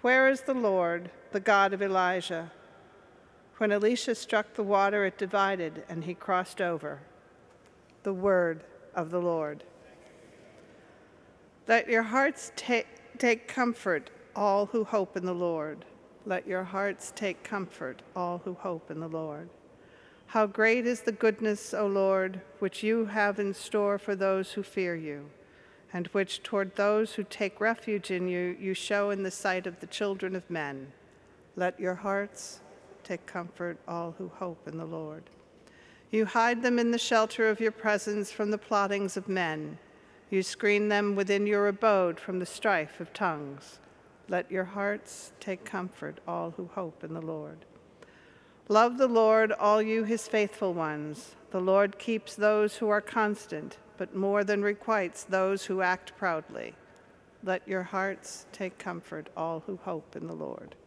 Where is the Lord, the God of Elijah? When Elisha struck the water, it divided, and he crossed over. The word of the Lord. Let your hearts take comfort, all who hope in the Lord. Let your hearts take comfort, all who hope in the Lord. How great is the goodness, O Lord, which you have in store for those who fear you, and which toward those who take refuge in you, you show in the sight of the children of men. Let your hearts take comfort, all who hope in the Lord. You hide them in the shelter of your presence from the plottings of men. You screen them within your abode from the strife of tongues. Let your hearts take comfort, all who hope in the Lord. Love the Lord, all you his faithful ones. The Lord keeps those who are constant, but more than requites those who act proudly. Let your hearts take comfort, all who hope in the Lord.